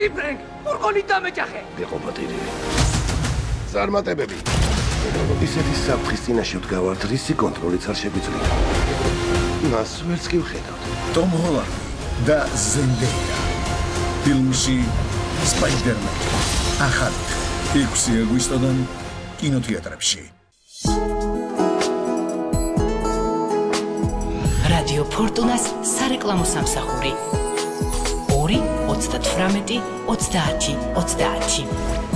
იფრენკ, ფურგონით დამეჯახე. გეყოფატირი. ზარმატებები. ისეთი საფრთხის წინაშე ვდგავართ, რისი კონტროლიც არ შეგვიძლია. მას ვერც კი ვხედავთ. ტომ ჰოლანდი და ზენდეია. ფილმში სპაიდერმენი. ახალი 6 აგვისტოდან კინოთეატრებში. რადიო ფორტუნას სარეკლამო სამსახური 2 38 30 30.